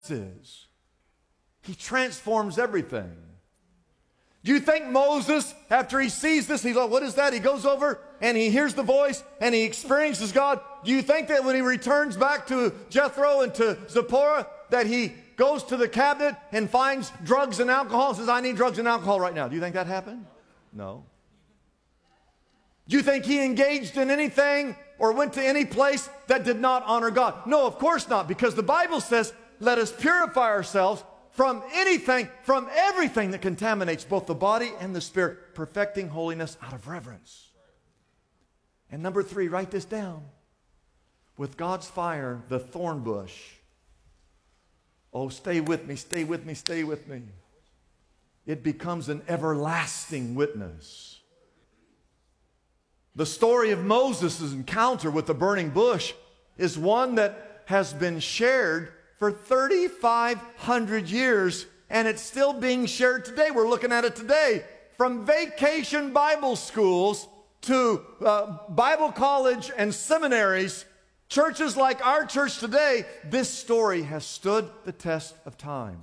is. He transforms everything. Do you think Moses, after he sees this, he's like, what is that? He goes over and he hears the voice and he experiences God. Do you think that when he returns back to Jethro and to Zipporah, that he goes to the cabinet and finds drugs and alcohol and says, I need drugs and alcohol right now? Do you think that happened? No. Do you think he engaged in anything or went to any place that did not honor God? No, of course not, because the Bible says, let us purify ourselves from anything, from everything that contaminates both the body and the spirit, perfecting holiness out of reverence. And number 3, write this down. With God's fire, the thorn bush. Oh, stay with me, stay with me, stay with me. It becomes an everlasting witness. The story of Moses' encounter with the burning bush is one that has been shared for 3,500 years, and it's still being shared today. We're looking at it today. From vacation Bible schools to Bible college and seminaries, churches like our church today, this story has stood the test of time.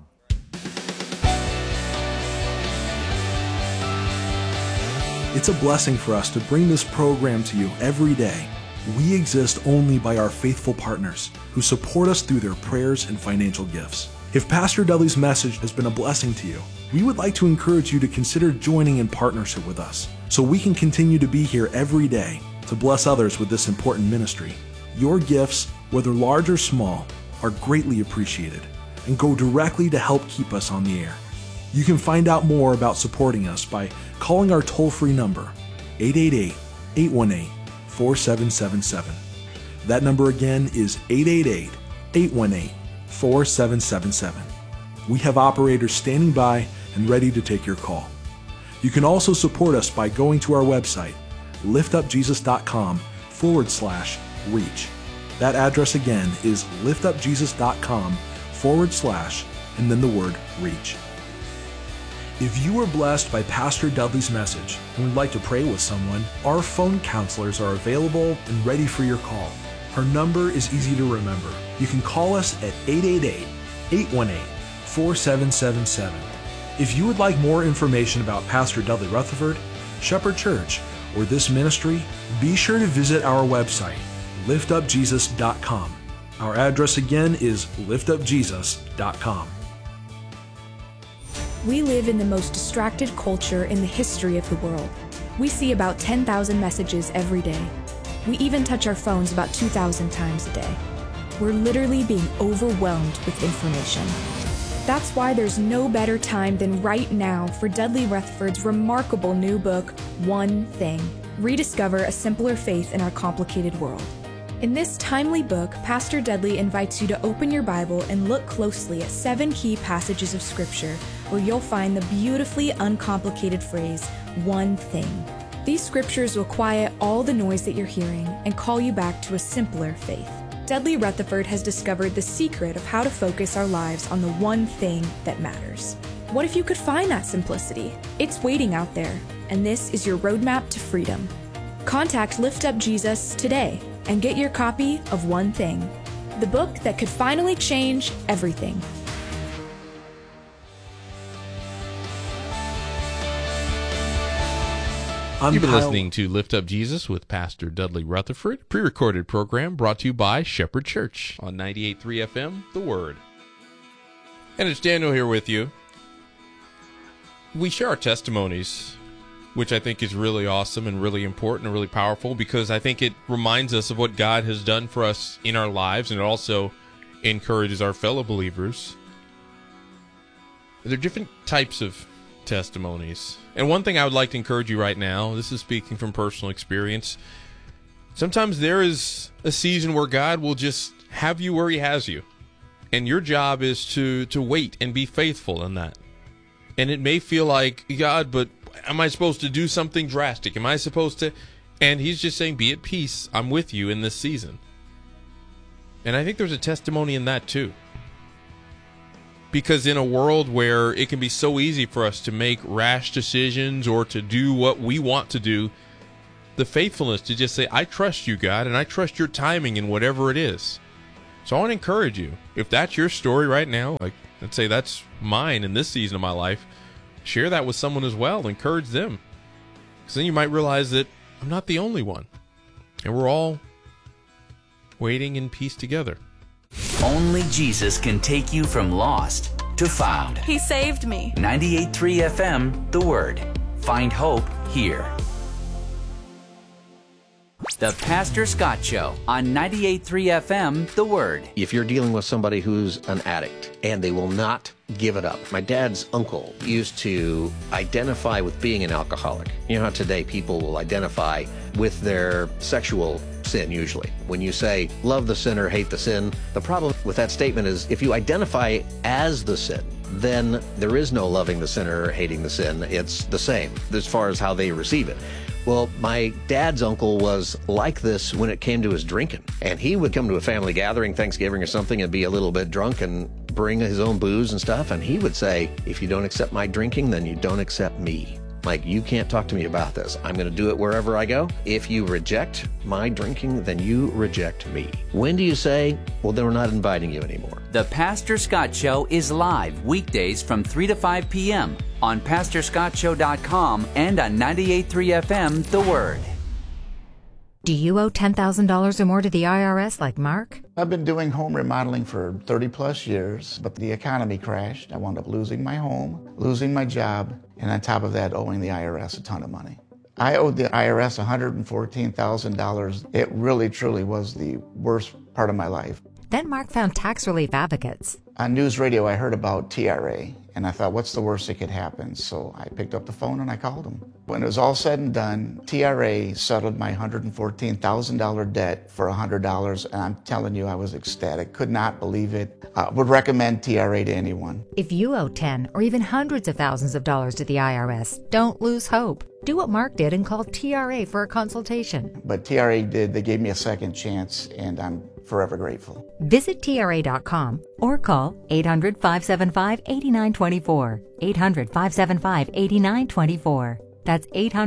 It's a blessing for us to bring this program to you every day. We exist only by our faithful partners who support us through their prayers and financial gifts. If Pastor Dudley's message has been a blessing to you, we would like to encourage you to consider joining in partnership with us so we can continue to be here every day to bless others with this important ministry. Your gifts, whether large or small, are greatly appreciated and go directly to help keep us on the air. You can find out more about supporting us by calling our toll-free number, 888-818-4777. That number again is 888-818-4777. We have operators standing by and ready to take your call. You can also support us by going to our website, liftupjesus.com/reach. That address again is liftupjesus.com/ and then the word reach. If you were blessed by Pastor Dudley's message and would like to pray with someone, our phone counselors are available and ready for your call. Her number is easy to remember. You can call us at 888-818-4777. If you would like more information about Pastor Dudley Rutherford, Shepherd Church, or this ministry, be sure to visit our website, liftupjesus.com. Our address again is liftupjesus.com. We live in the most distracted culture in the history of the world. We see about 10,000 messages every day. We even touch our phones about 2,000 times a day. We're literally being overwhelmed with information. That's why there's no better time than right now for Dudley Rutherford's remarkable new book, One Thing. Rediscover a simpler faith in our complicated world. In this timely book, Pastor Dudley invites you to open your Bible and look closely at 7 key passages of Scripture where you'll find the beautifully uncomplicated phrase, one thing. These scriptures will quiet all the noise that you're hearing and call you back to a simpler faith. Dudley Rutherford has discovered the secret of how to focus our lives on the one thing that matters. What if you could find that simplicity? It's waiting out there, and this is your roadmap to freedom. Contact Lift Up Jesus today and get your copy of One Thing, the book that could finally change everything. You've been listening to Lift Up Jesus with Pastor Dudley Rutherford, pre-recorded program brought to you by Shepherd Church on 98.3 FM, The Word. And it's Daniel here with you. We share our testimonies, which I think is really awesome and really important and really powerful because I think it reminds us of what God has done for us in our lives, and it also encourages our fellow believers. There are different types of testimonies. And one thing I would like to encourage you right now, this is speaking from personal experience, sometimes there is a season where God will just have you where He has you. And your job is to wait and be faithful in that. And it may feel like, God, but am I supposed to do something drastic? Am I supposed to? And He's just saying, be at peace. I'm with you in this season. And I think there's a testimony in that too. Because in a world where it can be so easy for us to make rash decisions or to do what we want to do, the faithfulness to just say, I trust you, God, and I trust your timing in whatever it is. So I want to encourage you, if that's your story right now, like let's say that's mine in this season of my life, share that with someone as well. Encourage them. Because then you might realize that I'm not the only one. And we're all waiting in peace together. Only Jesus can take you from lost to found. He saved me. 98.3 FM, The Word. Find hope here. The Pastor Scott Show on 98.3 FM, The Word. If you're dealing with somebody who's an addict and they will not give it up. My dad's uncle used to identify with being an alcoholic. You know how today people will identify with their sexual sin usually. When you say, love the sinner, hate the sin, the problem with that statement is if you identify as the sin, then there is no loving the sinner or hating the sin. It's the same as far as how they receive it. Well, my dad's uncle was like this when it came to his drinking. And he would come to a family gathering, Thanksgiving or something, and be a little bit drunk and bring his own booze and stuff. And he would say, if you don't accept my drinking, then you don't accept me. Like, you can't talk to me about this. I'm going to do it wherever I go. If you reject my drinking, then you reject me. When do you say, well, then we're not inviting you anymore? The Pastor Scott Show is live weekdays from 3 to 5 p.m. on PastorScottShow.com and on 98.3 FM, The Word. Do you owe $10,000 or more to the IRS like Mark? I've been doing home remodeling for 30 plus years, but the economy crashed. I wound up losing my home, losing my job, and on top of that, owing the IRS a ton of money. I owed the IRS $114,000. It really, truly was the worst part of my life. Then Mark found tax relief advocates. On news radio, I heard about TRA, and I thought, what's the worst that could happen? So I picked up the phone and I called them. When it was all said and done, TRA settled my $114,000 debt for $100, and I'm telling you, I was ecstatic. Could not believe it. Would recommend TRA to anyone. If you owe 10 or even hundreds of thousands of dollars to the IRS, don't lose hope. Do what Mark did and call TRA for a consultation. But TRA did. They gave me a second chance, and I'm forever grateful. Visit TRA.com or call 800-575-8924. 800-575-8924. That's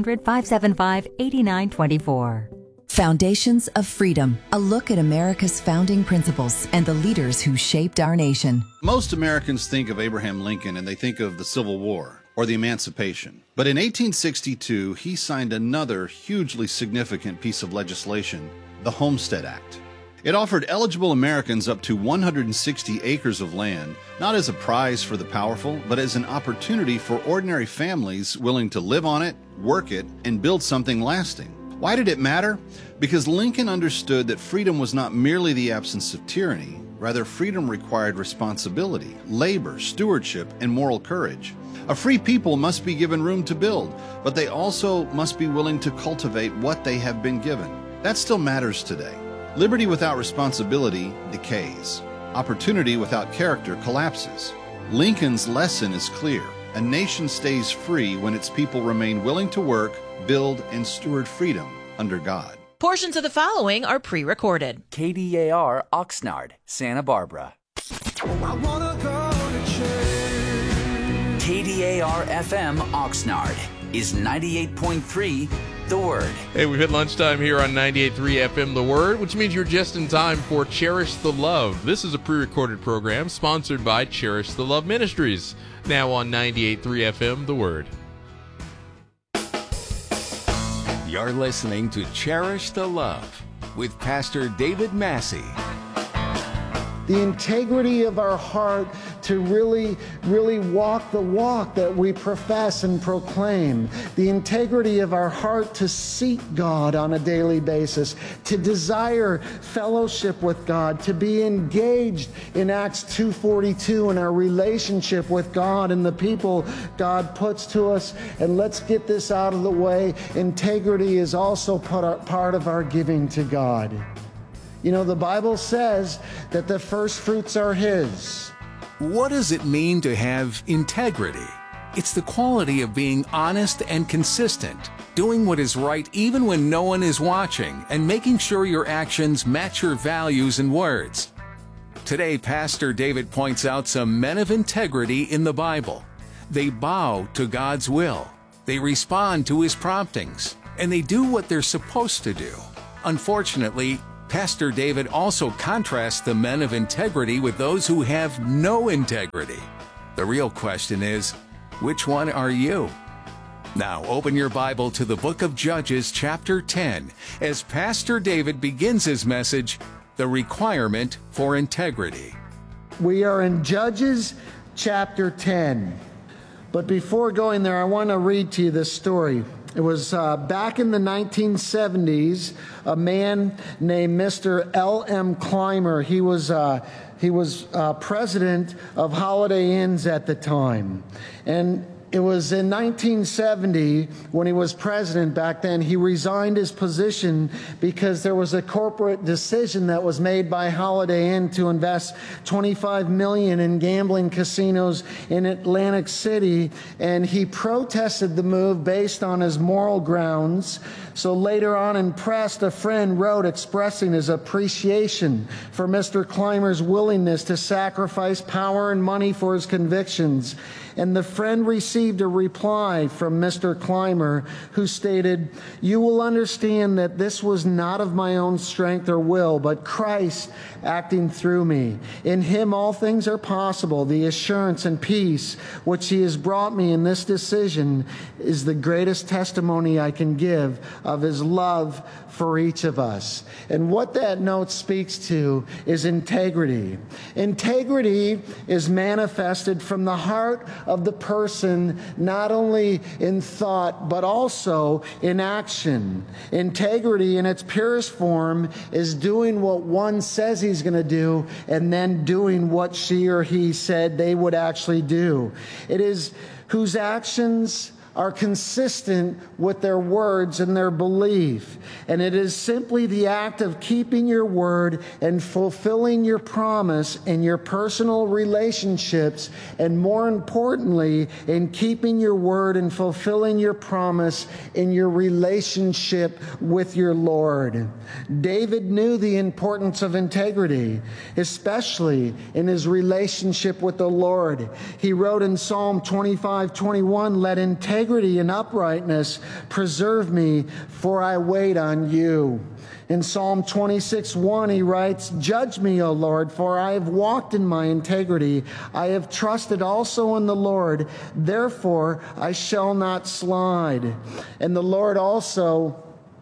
800-575-8924. Foundations of Freedom, a look at America's founding principles and the leaders who shaped our nation. Most Americans think of Abraham Lincoln and they think of the Civil War or the Emancipation. But in 1862, he signed another hugely significant piece of legislation, the Homestead Act. It offered eligible Americans up to 160 acres of land, not as a prize for the powerful, but as an opportunity for ordinary families willing to live on it, work it, and build something lasting. Why did it matter? Because Lincoln understood that freedom was not merely the absence of tyranny. Rather, freedom required responsibility, labor, stewardship, and moral courage. A free people must be given room to build, but they also must be willing to cultivate what they have been given. That still matters today. Liberty without responsibility decays. Opportunity without character collapses. Lincoln's lesson is clear. A nation stays free when its people remain willing to work, build, and steward freedom under God. Portions of the following are pre-recorded. KDAR Oxnard, Santa Barbara. KDAR FM Oxnard is 98.3 The Word. Hey, we've hit lunchtime here on 98.3 FM The Word, which means you're just in time for Cherish the Love. This is a pre-recorded program sponsored by Cherish the Love Ministries, now on 98.3 FM The Word. You're listening to Cherish the Love with Pastor David Massey. The integrity of our heart to really walk the walk that we profess and proclaim. The integrity of our heart to seek God on a daily basis, to desire fellowship with God, to be engaged in Acts 2:42 in our relationship with God and the people God puts to us. And let's get this out of the way. Integrity is also part of our giving to God. You know, the Bible says that the first fruits are His. What does it mean to have integrity? It's the quality of being honest and consistent, doing what is right even when no one is watching, and making sure your actions match your values and words. Today, Pastor David points out some men of integrity in the Bible. They bow to God's will, they respond to His promptings, and they do what they're supposed to do. Unfortunately, Pastor David also contrasts the men of integrity with those who have no integrity. The real question is, which one are you? Now open your Bible to the book of Judges chapter 10 as Pastor David begins his message, The Requirement for Integrity. We are in Judges chapter 10. But before going there, I want to read to you this story. It was back in the 1970s, a man named Mr. L.M. Clymer. He was president of Holiday Inns at the time. And it was in 1970 when he was president back then. He resigned his position because there was a corporate decision that was made by Holiday Inn to invest $25 million in gambling casinos in Atlantic City, and he protested the move based on his moral grounds. So later on in press, a friend wrote expressing his appreciation for Mr. Clymer's willingness to sacrifice power and money for his convictions. And the friend received a reply from Mr. Clymer, who stated, "You will understand that this was not of my own strength or will, but Christ acting through me. In him all things are possible. The assurance and peace which he has brought me in this decision is the greatest testimony I can give of his love for each of us." And what that note speaks to is integrity. Integrity is manifested from the heart of the person, not only in thought, but also in action. Integrity in its purest form is doing what one says he's going to do and then doing what she or he said they would actually do. It is whose actions are consistent with their words and their belief. And it is simply the act of keeping your word and fulfilling your promise in your personal relationships, and more importantly, in keeping your word and fulfilling your promise in your relationship with your Lord. David knew the importance of integrity, especially in his relationship with the Lord. He wrote in Psalm 25:21, "Let integrity and uprightness preserve me, for I wait on you." In Psalm 26:1, he writes, "Judge me, O Lord, for I have walked in my integrity. I have trusted also in the Lord, therefore I shall not slide." And the Lord also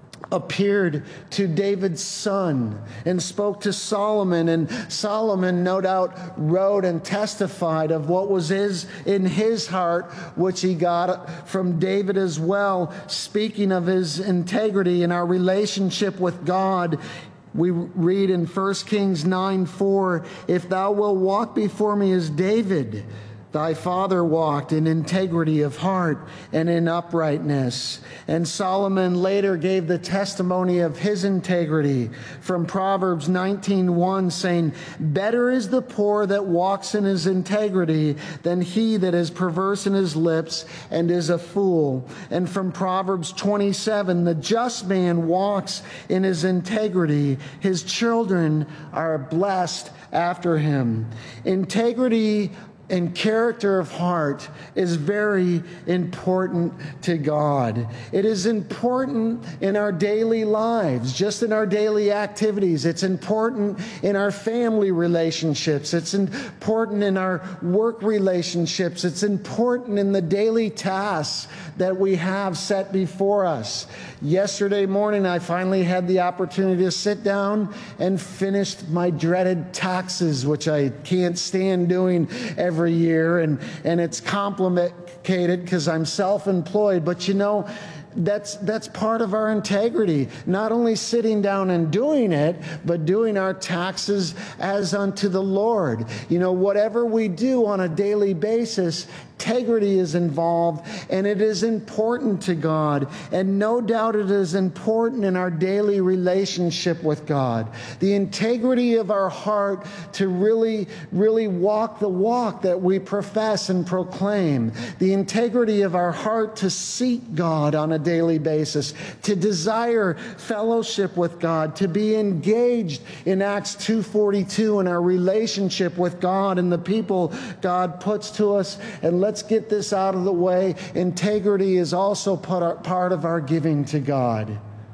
appeared to David's son and spoke to Solomon, and Solomon no doubt wrote and testified of what was in his heart, which he got from David as well, speaking of his integrity and our relationship with God. We read in 1 Kings 9:4, "If thou wilt walk before me as David, thy father walked in integrity of heart and in uprightness." And Solomon later gave the testimony of his integrity from Proverbs 19:1, saying, "Better is the poor that walks in his integrity than he that is perverse in his lips and is a fool." And from Proverbs 27, "The just man walks in his integrity. His children are blessed after him." Integrity and character of heart is very important to God. It is important in our daily lives, just in our daily activities. It's important in our family relationships. It's important in our work relationships. It's important in the daily tasks that we have set before us. Yesterday morning, I finally had the opportunity to sit down and finish my dreaded taxes, which I can't stand doing every year. And it's complicated because I'm self-employed. But you know, that's part of our integrity. Not only sitting down and doing it, but doing our taxes as unto the Lord. You know, whatever we do on a daily basis, integrity is involved, and it is important to God. And no doubt it is important in our daily relationship with God. The integrity of our heart to really walk the walk that we profess and proclaim. The integrity of our heart to seek God on a daily basis, to desire fellowship with God, to be engaged in Acts 2:42 in our relationship with God and the people God puts to us. And let's get this out of the way. Integrity is also part of our giving to God.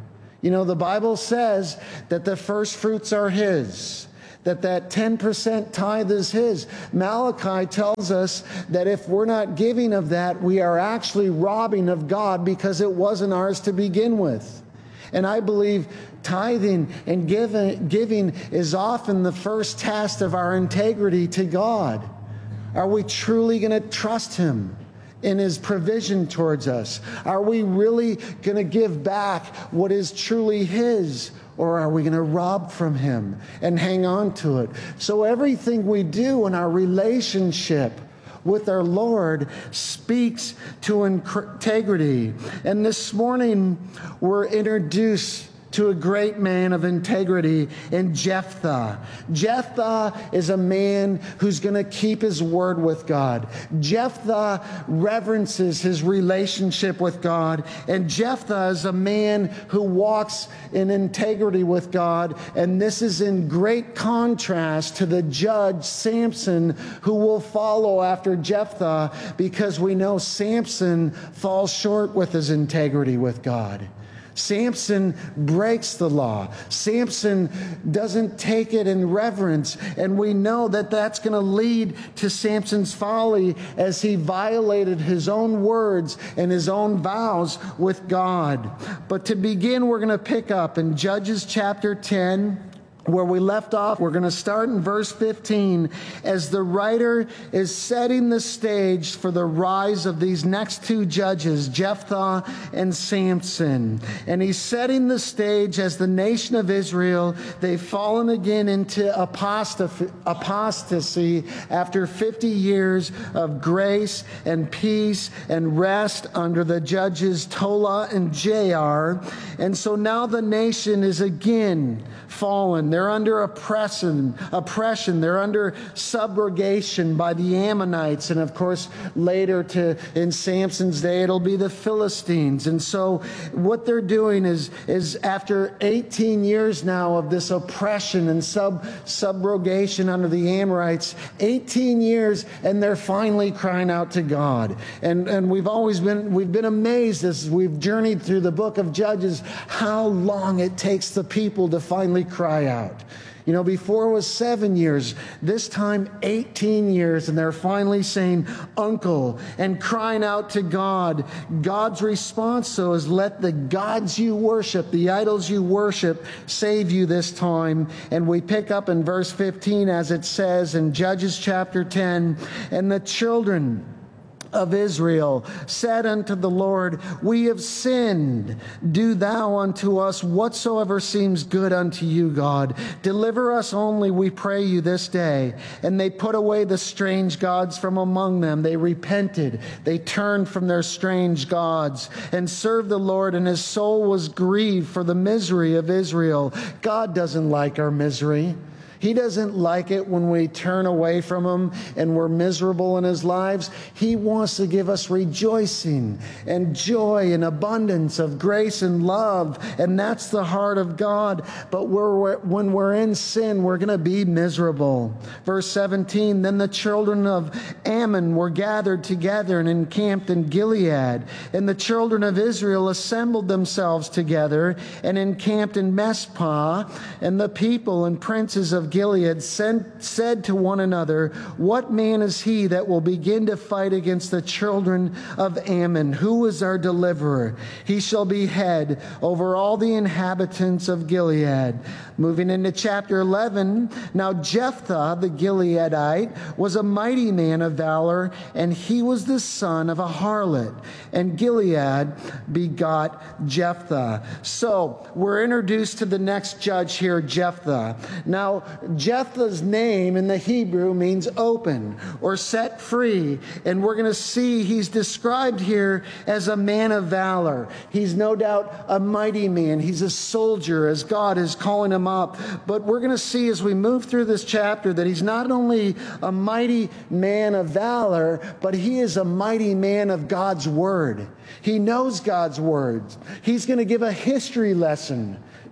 You know, the Bible says that the first fruits are His, that 10% tithe is His. Malachi tells us that if we're not giving of that, we are actually robbing of God because it wasn't ours to begin with. And I believe tithing and giving is often the first test of our integrity to God. Are we truly going to trust Him in His provision towards us? Are we really going to give back what is truly His? Or are we going to rob from Him and hang on to it? So everything we do in our relationship with our Lord speaks to integrity. And this morning we're introduced to a great man of integrity in Jephthah. Jephthah is a man who's going to keep his word with God. Jephthah reverences his relationship with God. And Jephthah is a man who walks in integrity with God. And this is in great contrast to the judge Samson, who will follow after Jephthah, because we know Samson falls short with his integrity with God. Samson breaks the law. Samson doesn't take it in reverence. And we know that that's going to lead to Samson's folly as he violated his own words and his own vows with God. But to begin, we're going to pick up in Judges chapter 10. Where we left off, we're going to start in verse 15 as the writer is setting the stage for the rise of these next two judges, Jephthah and Samson. And he's setting the stage as the nation of Israel, they've fallen again into apostasy after 50 years of grace and peace and rest under the judges Tola and Jair. And so now the nation is again fallen. They're under oppression. They're under subrogation by the Ammonites. And of course, later in Samson's day, it'll be the Philistines. And so what they're doing is after 18 years now of this oppression and subrogation under the Amorites, 18 years, and they're finally crying out to God. And we've been amazed as we've journeyed through the book of Judges, how long it takes the people to finally cry out. You know, before it was 7 years, this time 18 years, and they're finally saying, Uncle, and crying out to God. God's response, so, is let the gods you worship, the idols you worship, save you this time. And we pick up in verse 15 as it says in Judges chapter 10, and the children of Israel said unto the Lord, we have sinned. Do thou unto us whatsoever seems good unto you, God. Deliver us only, we pray you, this day. And they put away the strange gods from among them. They repented. They turned from their strange gods and served the Lord, and his soul was grieved for the misery of Israel. God doesn't like our misery. He doesn't like it when we turn away from Him and we're miserable in His lives. He wants to give us rejoicing and joy and abundance of grace and love. And that's the heart of God. But when we're in sin, we're going to be miserable. Verse 17, then the children of Ammon were gathered together and encamped in Gilead. And the children of Israel assembled themselves together and encamped in Mespah. And the people and princes of Gilead said to one another, what man is he that will begin to fight against the children of Ammon? Who is our deliverer? He shall be head over all the inhabitants of Gilead. Moving into chapter 11, now Jephthah the Gileadite was a mighty man of valor, and he was the son of a harlot. And Gilead begot Jephthah. So we're introduced to the next judge here, Jephthah. Now, Jephthah's name in the Hebrew means open or set free. And we're going to see he's described here as a man of valor. He's no doubt a mighty man. He's a soldier as God is calling him up. But we're going to see as we move through this chapter that he's not only a mighty man of valor, but he is a mighty man of God's word. He knows God's word. He's going to give a history lesson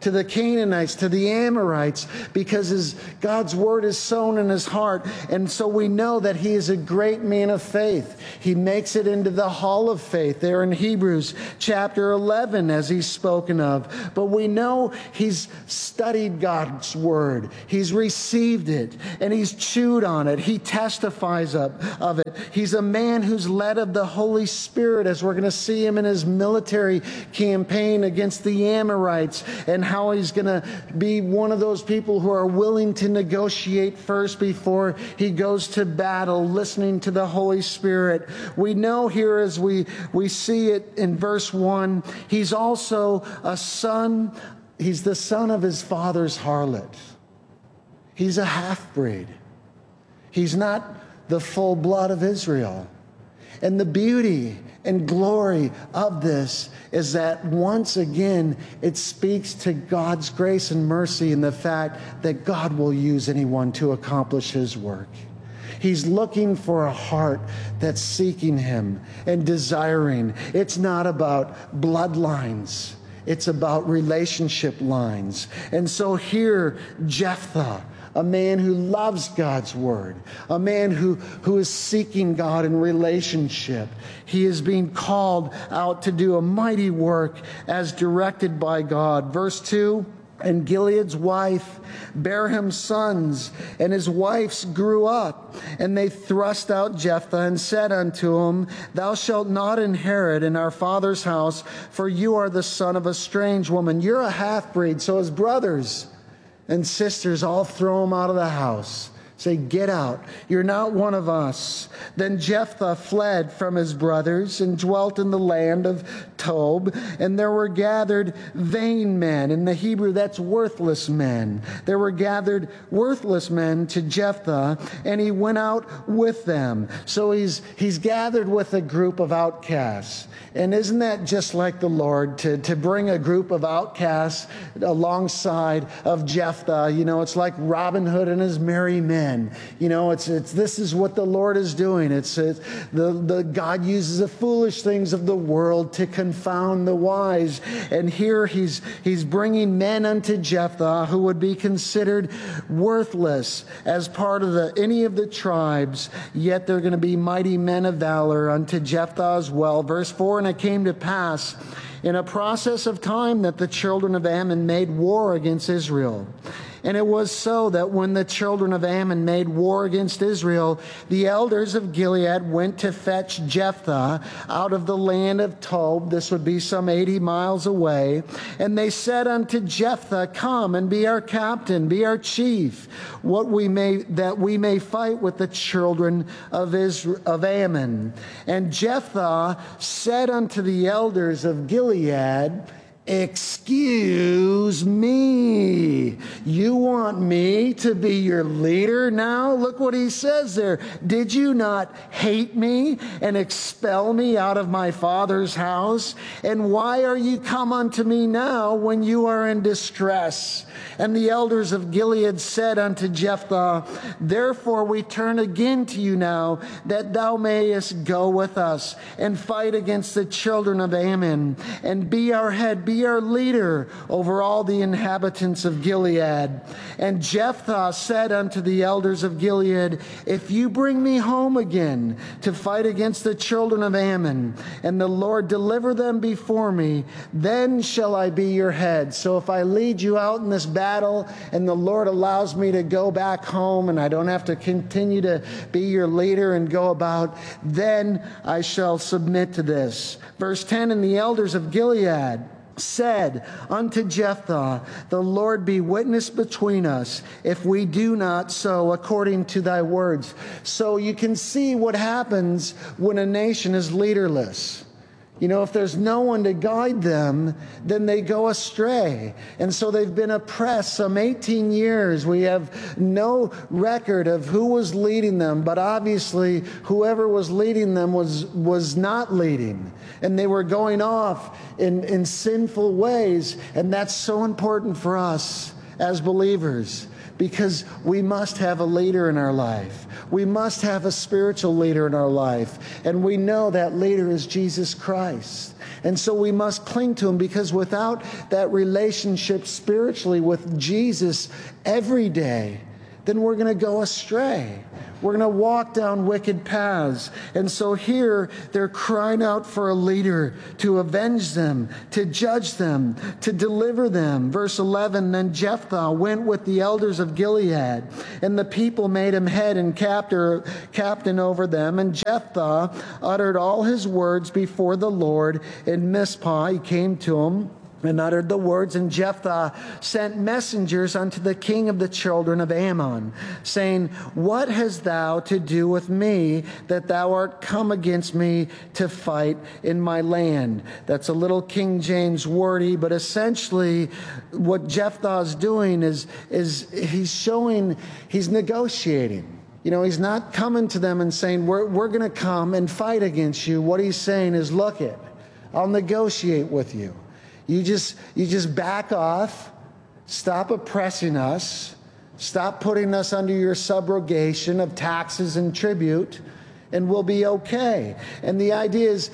to the Canaanites, to the Amorites, because God's word is sown in his heart. And so we know that he is a great man of faith. He makes it into the hall of faith there in Hebrews chapter 11, as he's spoken of. But we know he's studied God's word. He's received it, and he's chewed on it. He testifies of it. He's a man who's led of the Holy Spirit, as we're going to see him in his military campaign against the Amorites, and how he's going to be one of those people who are willing to negotiate first before he goes to battle, listening to the Holy Spirit. We know here, as we see it in verse 1, he's also a son. He's the son of his father's harlot. He's a half-breed. He's not the full blood of Israel. And the beauty and glory of this is that once again, it speaks to God's grace and mercy and the fact that God will use anyone to accomplish his work. He's looking for a heart that's seeking him and desiring. It's not about bloodlines. It's about relationship lines. And so here, Jephthah, a man who loves God's word, a man who is seeking God in relationship. He is being called out to do a mighty work as directed by God. Verse 2, and Gilead's wife bare him sons, and his wives grew up. And they thrust out Jephthah and said unto him, thou shalt not inherit in our father's house, for you are the son of a strange woman. You're a half-breed. So his brothers and sisters all throw him out of the house. Say, get out. You're not one of us. Then Jephthah fled from his brothers and dwelt in the land of Tob. And there were gathered vain men. In the Hebrew, that's worthless men. There were gathered worthless men to Jephthah, and he went out with them. So he's gathered with a group of outcasts. And isn't that just like the Lord, to bring a group of outcasts alongside of Jephthah? You know, it's like Robin Hood and his merry men. You know, this is what the Lord is doing. The God uses the foolish things of the world to confound the wise. And here he's bringing men unto Jephthah who would be considered worthless as part of any of the tribes, yet they're going to be mighty men of valor unto Jephthah as well. Verse 4, and it came to pass in a process of time that the children of Ammon made war against Israel. And it was so that when the children of Ammon made war against Israel, the elders of Gilead went to fetch Jephthah out of the land of Tob. This would be some 80 miles away. And they said unto Jephthah, come and be our captain, be our chief, that we may fight with the children of Ammon. And Jephthah said unto the elders of Gilead, excuse me, you want me to be your leader now? Look what he says there. Did you not hate me and expel me out of my father's house? And why are you come unto me now when you are in distress? And the elders of Gilead said unto Jephthah, therefore we turn again to you now, that thou mayest go with us and fight against the children of Ammon, and be our head, be our leader over all the inhabitants of Gilead. And Jephthah said unto the elders of Gilead, if you bring me home again to fight against the children of Ammon, and the Lord deliver them before me, then shall I be your head. So if I lead you out in this battle, and the Lord allows me to go back home, and I don't have to continue to be your leader and go about, then I shall submit to this. Verse 10, and the elders of Gilead said unto Jephthah, the Lord be witness between us, if we do not so according to thy words. So you can see what happens when a nation is leaderless. You know, if there's no one to guide them, then they go astray. And so they've been oppressed some 18 years. We have no record of who was leading them, but obviously whoever was leading them was not leading. And they were going off in sinful ways. And that's so important for us as believers, because we must have a leader in our life. We must have a spiritual leader in our life. And we know that leader is Jesus Christ. And so we must cling to him, because without that relationship spiritually with Jesus every day, then we're going to go astray. We're going to walk down wicked paths. And so here they're crying out for a leader to avenge them, to judge them, to deliver them. Verse 11, then Jephthah went with the elders of Gilead, and the people made him head and captain over them. And Jephthah uttered all his words before the Lord in Mizpah. He came to him and uttered the words, and Jephthah sent messengers unto the king of the children of Ammon, saying, what hast thou to do with me, that thou art come against me to fight in my land? That's a little King James wordy, but essentially what Jephthah is doing is he's negotiating. You know, he's not coming to them and saying, we're going to come and fight against you. What he's saying is, look it, I'll negotiate with you. You just back off, stop oppressing us, stop putting us under your subrogation of taxes and tribute, and we'll be okay. And the idea is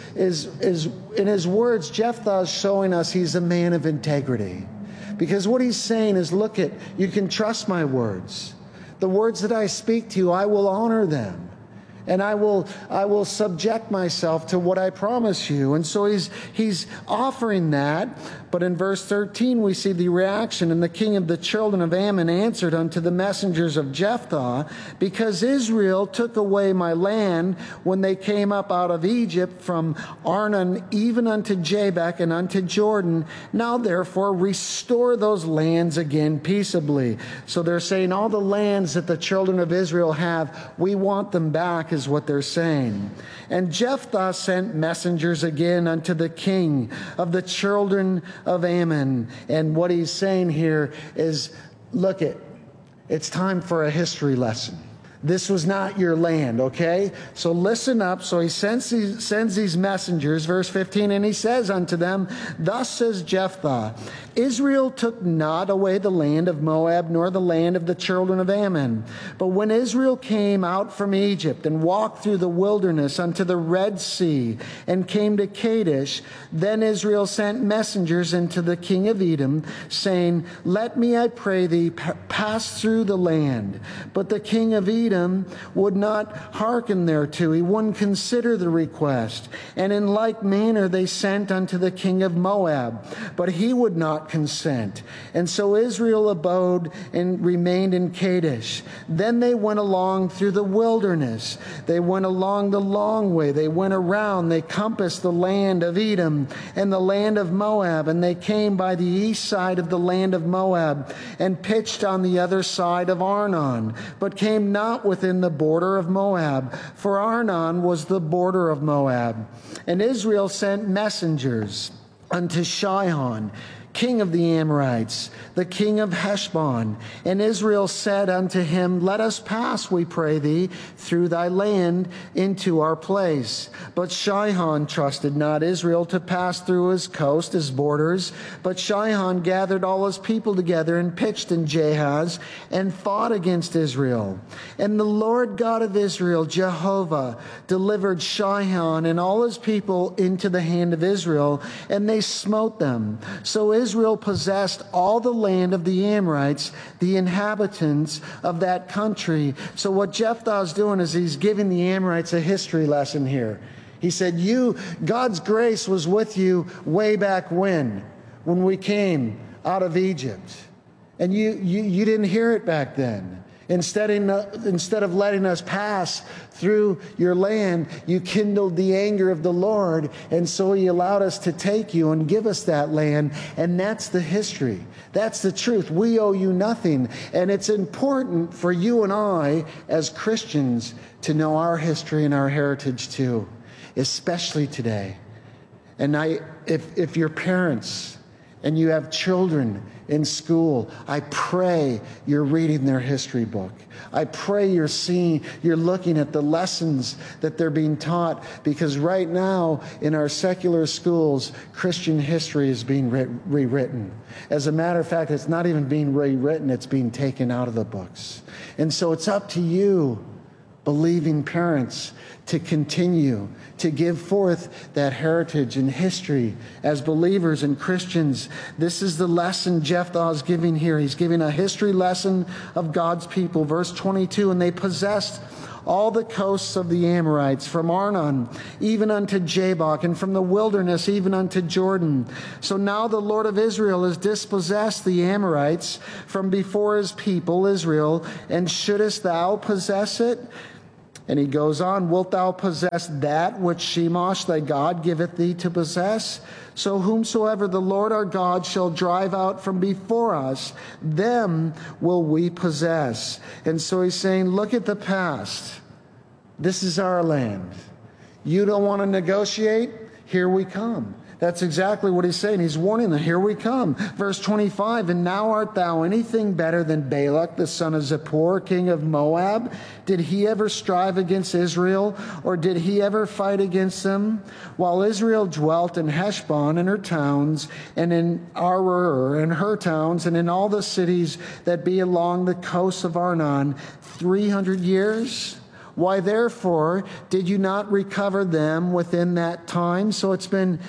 in his words, Jephthah is showing us he's a man of integrity. Because what he's saying is, look it, you can trust my words. The words that I speak to you, I will honor them. And I will subject myself to what I promise you. And so he's offering that. But in verse 13, we see the reaction. And the king of the children of Ammon answered unto the messengers of Jephthah, because Israel took away my land when they came up out of Egypt from Arnon even unto Jabbok and unto Jordan. Now therefore restore those lands again peaceably. So they're saying all the lands that the children of Israel have, we want them back, is what they're saying. And Jephthah sent messengers again unto the king of the children of Ammon. And what he's saying here is, look it, it's time for a history lesson. This was not your land, okay? So listen up. So he sends these messengers, verse 15, and he says unto them, thus says Jephthah, Israel took not away the land of Moab, nor the land of the children of Ammon. But when Israel came out from Egypt and walked through the wilderness unto the Red Sea and came to Kadesh, then Israel sent messengers unto the king of Edom, saying, let me, I pray thee, pass through the land. But the king of Edom would not hearken thereto. He wouldn't consider the request. And in like manner they sent unto the king of Moab, but he would not consent. And so Israel abode and remained in Kadesh. Then they went along through the wilderness. They went along the long way. They went around. They compassed the land of Edom and the land of Moab. And they came by the east side of the land of Moab and pitched on the other side of Arnon, but came not within the border of Moab, for Arnon was the border of Moab. And Israel sent messengers unto Sihon, king of the Amorites, the king of Heshbon. And Israel said unto him, let us pass, we pray thee, through thy land into our place. But Sihon trusted not Israel to pass through his coast, his borders. But Sihon gathered all his people together and pitched in Jahaz and fought against Israel. And the Lord God of Israel, Jehovah, delivered Sihon and all his people into the hand of Israel, and they smote them. So Israel possessed all the land of the Amorites, the inhabitants of that country. So what Jephthah is doing is he's giving the Amorites a history lesson here. He said, God's grace was with you way back when we came out of Egypt. And you didn't hear it back then. Instead of letting us pass through your land, you kindled the anger of the Lord, and so he allowed us to take you and give us that land. And that's the history. That's the truth. We owe you nothing. And it's important for you and I as Christians to know our history and our heritage too, especially today. And if your parents and you have children in school, I pray you're reading their history book. I pray you're looking at the lessons that they're being taught, because right now in our secular schools, Christian history is being rewritten. As a matter of fact, it's not even being rewritten, it's being taken out of the books. And so it's up to you, believing parents, to continue to give forth that heritage and history as believers and Christians. This is the lesson Jephthah is giving here. He's giving a history lesson of God's people. Verse 22, and they possessed all the coasts of the Amorites, from Arnon even unto Jabbok, and from the wilderness even unto Jordan. So now the Lord of Israel has dispossessed the Amorites from before his people Israel, and shouldest thou possess it? And he goes on, wilt thou possess that which Shemosh thy God giveth thee to possess? So whomsoever the Lord our God shall drive out from before us, them will we possess. And so he's saying, look at the past. This is our land. You don't want to negotiate? Here we come. That's exactly what he's saying. He's warning them, here we come. Verse 25, and now art thou anything better than Balak, the son of Zippor, king of Moab? Did he ever strive against Israel, or did he ever fight against them? While Israel dwelt in Heshbon and her towns, and in Aroer and her towns, and in all the cities that be along the coasts of Arnon, 300 years? Why therefore did you not recover them within that time? So it's been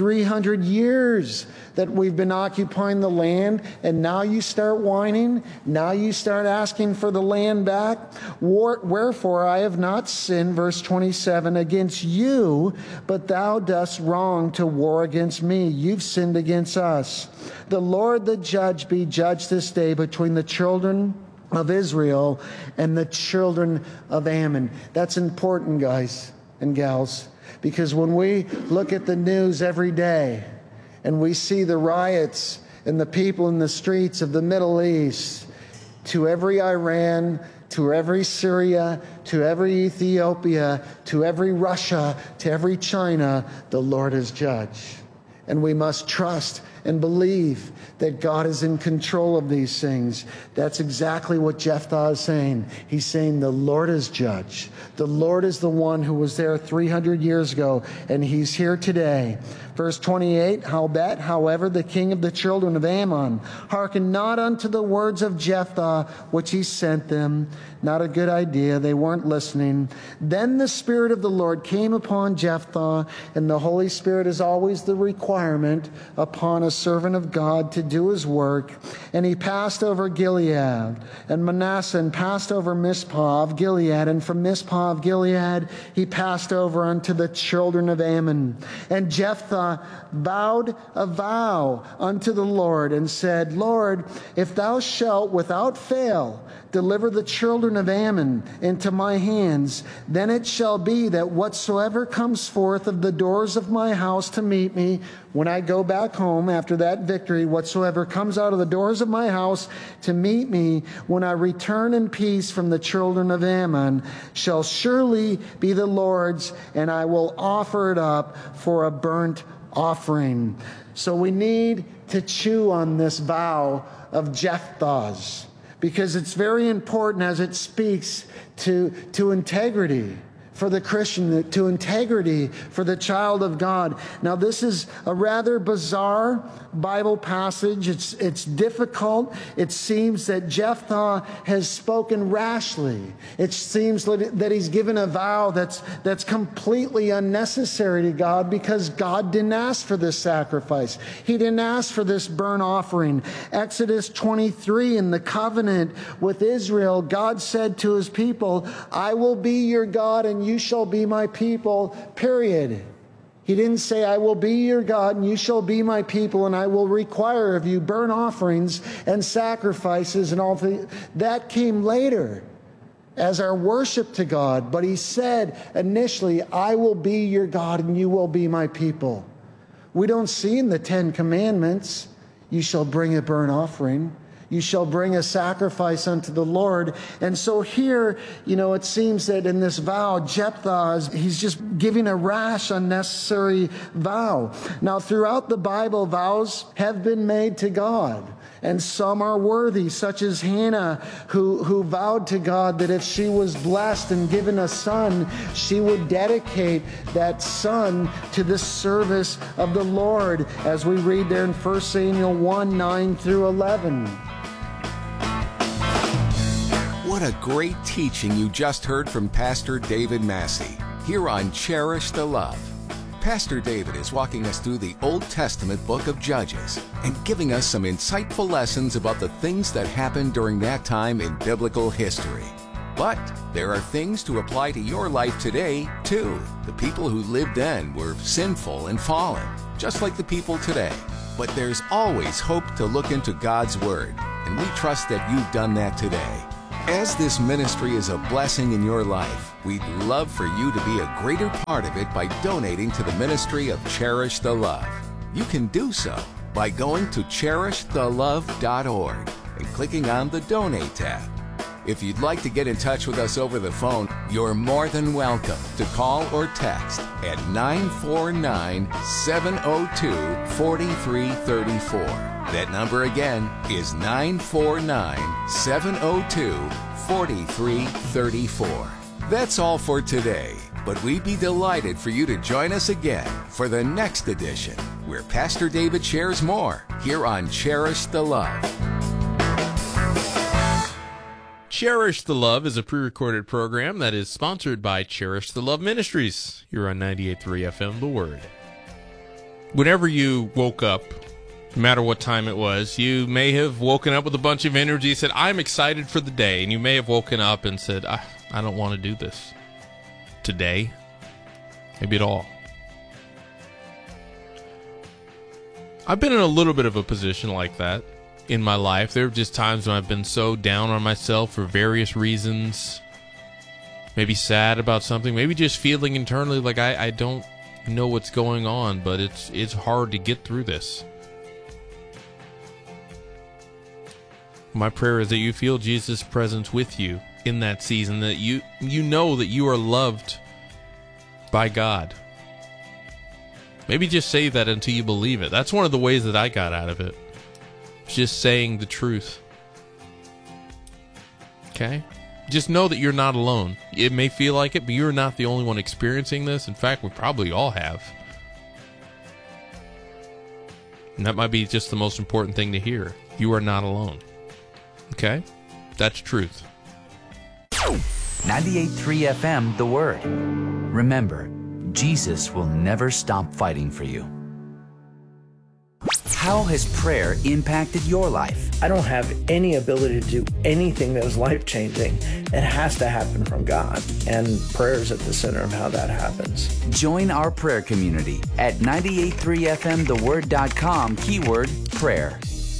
300 years that we've been occupying the land, and now you start whining? Now you start asking for the land back? Wherefore I have not sinned, verse 27, against you, but thou dost wrong to war against me. You've sinned against us. The Lord the judge be judged this day between the children of Israel and the children of Ammon. That's important, guys and gals, because when we look at the news every day and we see the riots and the people in the streets of the Middle East, to every Iran, to every Syria, to every Ethiopia, to every Russia, to every China, the Lord is judge. And we must trust and believe that God is in control of these things. That's exactly what Jephthah is saying. He's saying the Lord is judge. The Lord is the one who was there 300 years ago, and he's here today. Verse 28, howbeit, however, the king of the children of Ammon hearkened not unto the words of Jephthah, which he sent them. Not a good idea. They weren't listening. Then the Spirit of the Lord came upon Jephthah, and the Holy Spirit is always the requirement upon a servant of God to do his work. And he passed over Gilead and Manasseh, and passed over Mizpah of Gilead, and from Mizpah of Gilead he passed over unto the children of Ammon. And Jephthah vowed a vow unto the Lord, and said, Lord, if thou shalt without fail deliver the children of Ammon into my hands, then it shall be that whatsoever comes forth of the doors of my house to meet me, when I go back home after that victory, whatsoever comes out of the doors of my house to meet me, when I return in peace from the children of Ammon, shall surely be the Lord's, and I will offer it up for a burnt offering. So we need to chew on this vow of Jephthah's, because it's very important as it speaks to integrity for the Christian, to integrity for the child of God. Now, this is a rather bizarre Bible passage. It's difficult. It seems that Jephthah has spoken rashly. It seems that he's given a vow that's completely unnecessary to God, because God didn't ask for this sacrifice. He didn't ask for this burnt offering. Exodus 23, in the covenant with Israel, God said to his people, I will be your God and you shall be my people, period. He didn't say, I will be your God and you shall be my people, and I will require of you burnt offerings and sacrifices and all things. That came later as our worship to God. But he said initially, I will be your God and you will be my people. We don't see in the 10 Commandments, you shall bring a burnt offering. you shall bring a sacrifice unto the Lord. And so here, it seems that in this vow, Jephthah, he's just giving a rash, unnecessary vow. Now, throughout the Bible, vows have been made to God. And some are worthy, such as Hannah, who vowed to God that if she was blessed and given a son, she would dedicate that son to the service of the Lord, as we read there in 1 Samuel 1, 9 through 11. What a great teaching you just heard from Pastor David Massey here on Cherish the Love. Pastor David is walking us through the Old Testament book of Judges and giving us some insightful lessons about the things that happened during that time in biblical history. But there are things to apply to your life today, too. The people who lived then were sinful and fallen, just like the people today. But there's always hope to look into God's Word, and we trust that you've done that today. As this ministry is a blessing in your life, we'd love for you to be a greater part of it by donating to the ministry of Cherish the Love. You can do so by going to CherishTheLove.org and clicking on the Donate tab. If you'd like to get in touch with us over the phone, you're more than welcome to call or text at 949-702-4334. That number again is 949-702-4334. That's all for today, but we'd be delighted for you to join us again for the next edition, where Pastor David shares more here on Cherish the Love. Cherish the Love is a pre-recorded program that is sponsored by Cherish the Love Ministries. You're on 98.3 FM, The Word. Whenever you woke up, no matter what time it was, you may have woken up with a bunch of energy, said, I'm excited for the day. And you may have woken up and said, I don't want to do this today, maybe at all. I've been in a little bit of a position like that in my life. There are just times when I've been so down on myself for various reasons, maybe sad about something, maybe just feeling internally like I don't know what's going on, but it's hard to get through this. My prayer is that you feel Jesus' presence with you in that season, that you know that you are loved by God. Maybe just say that until you believe it. That's one of the ways that I got out of it. Just saying the truth. Okay? Just know that you're not alone. It may feel like it, but you're not the only one experiencing this. In fact, we probably all have. And that might be just the most important thing to hear. You are not alone. Okay? That's truth. 98.3 FM, The Word. Remember, Jesus will never stop fighting for you. How has prayer impacted your life? I don't have any ability to do anything that is life-changing. It has to happen from God, and prayer is at the center of how that happens. Join our prayer community at 98.3fmtheword.com, keyword prayer.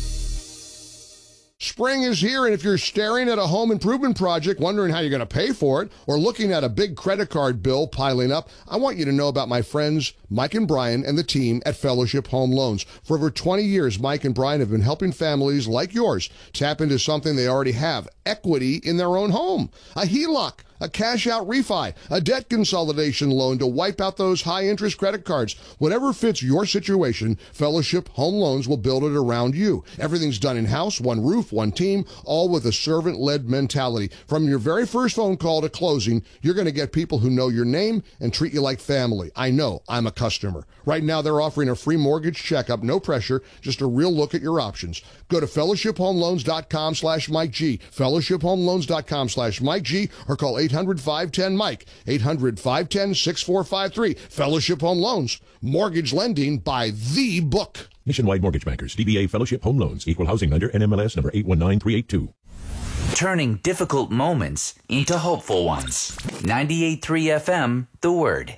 Spring is here, and if you're staring at a home improvement project, wondering how you're going to pay for it, or looking at a big credit card bill piling up, I want you to know about my friends Mike and Brian and the team at Fellowship Home Loans. For over 20 years, Mike and Brian have been helping families like yours tap into something they already have, equity in their own home. A HELOC, a cash-out refi, a debt consolidation loan to wipe out those high-interest credit cards. Whatever fits your situation, Fellowship Home Loans will build it around you. Everything's done in-house, one roof, one team, all with a servant-led mentality. From your very first phone call to closing, you're going to get people who know your name and treat you like family. I know, I'm a customer. Right now, they're offering a free mortgage checkup, no pressure, just a real look at your options. Go to fellowshiphomeloans.com/Mike G, fellowshiphomeloans.com/Mike G, or call 800-510-MIKE, 800-510-6453. Fellowship Home Loans, mortgage lending by the book. Nationwide Mortgage Bankers, DBA Fellowship Home Loans, Equal Housing Lender, NMLS number 819382. Turning difficult moments into hopeful ones. 98.3 FM, The Word.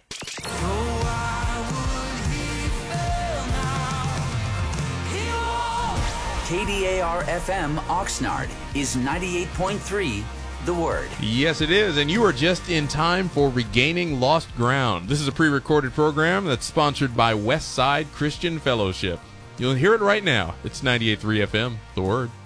KDAR-FM Oxnard is 98.3 The Word. Yes, it is, and you are just in time for Regaining Lost Ground. This is a pre-recorded program that's sponsored by Westside Christian Fellowship. You'll hear it right now. It's 98.3 FM, The Word.